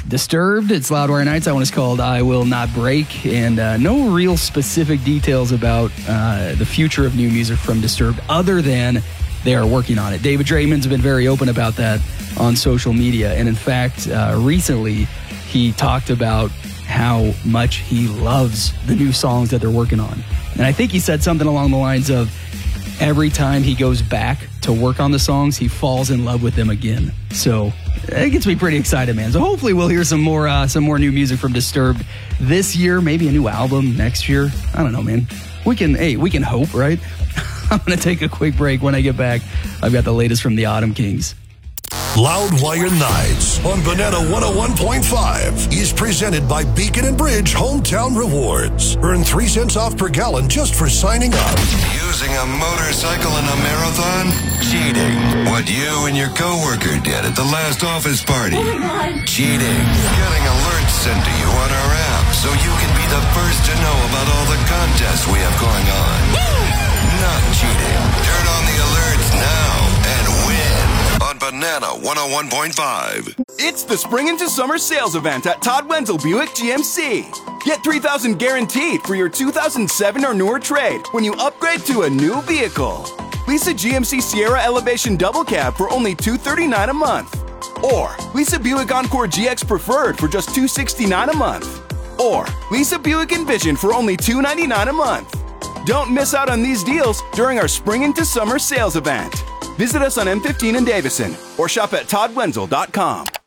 Disturbed. It's Loudwire Nights. That one is called I Will Not Break. And no real specific details about the future of new music from Disturbed other than they are working on it. David Draymond's been very open about that on social media. And in fact, recently he talked about how much he loves the new songs that they're working on. And I think he said something along the lines of every time he goes back to work on the songs, he falls in love with them again. So it gets me pretty excited, man. So hopefully we'll hear some more new music from Disturbed this year, maybe a new album next year. I don't know, man. We can hope, right? I'm going to take a quick break. When I get back, I've got the latest from the Autumn Kings. Loudwire Nights on Banana 101.5 is presented by Beacon and Bridge Hometown Rewards. Earn 3 cents off per gallon just for signing up. Using a motorcycle in a marathon? Cheating. What you and your coworker did at the last office party? Oh my God. Cheating. Getting alerts sent to you on our app so you can be the first to know about all the contests we have going on. Not cheating. Turn on the alerts now and win. On Banana 101.5. It's the Spring into Summer Sales Event at Todd Wenzel Buick GMC. Get $3,000 guaranteed for your 2007 or newer trade when you upgrade to a new vehicle. Lease a GMC Sierra Elevation Double Cab for only $239 a month. Or lease a Buick Encore GX Preferred for just $269 a month. Or lease a Buick Envision for only $299 a month. Don't miss out on these deals during our Spring into Summer Sales Event. Visit us on M15 in Davison or shop at toddwenzel.com.